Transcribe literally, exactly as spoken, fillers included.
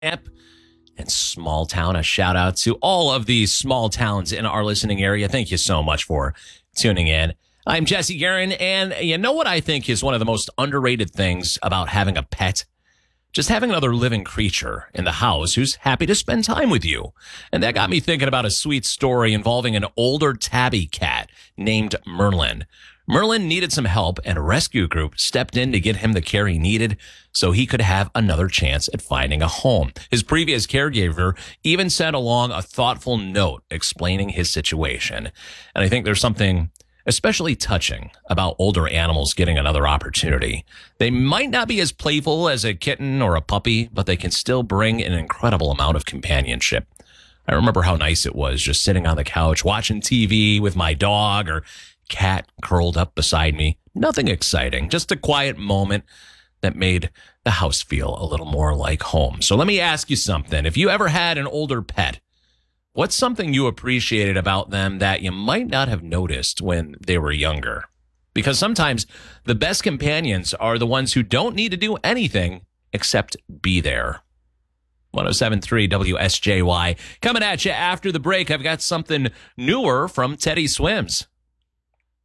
Camp and small town. A shout out to all of the small towns in our listening area. Thank you so much for tuning in. I'm Jesse Guerin, and you know what I think is one of the most underrated things about having a pet? Just having another living creature in the house who's happy to spend time with you. And that got me thinking about a sweet story involving an older tabby cat named Merlin. Merlin needed some help, and a rescue group stepped in to get him the care he needed so he could have another chance at finding a home. His previous caregiver even sent along a thoughtful note explaining his situation. And I think there's something especially touching about older animals getting another opportunity. They might not be as playful as a kitten or a puppy, but they can still bring an incredible amount of companionship. I remember how nice it was just sitting on the couch, watching T V with my dog or cat curled up beside me. Nothing exciting, just a quiet moment that made the house feel a little more like home. So let me ask you something. If you ever had an older pet, what's something you appreciated about them that you might not have noticed when they were younger? Because sometimes the best companions are the ones who don't need to do anything except be there. one oh seven point three W S J Y. Coming at you after the break, I've got something newer from Teddy Swims.